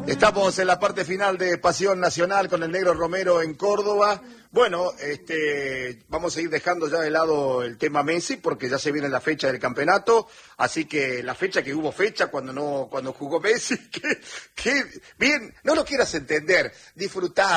Estamos en la parte final de Pasión Nacional con el Negro Romero en Córdoba. Bueno, vamos a ir dejando ya de lado el tema Messi porque ya se viene la fecha del campeonato, así que la fecha que hubo fecha cuando jugó Messi, que bien, no lo quieras entender, disfrutar.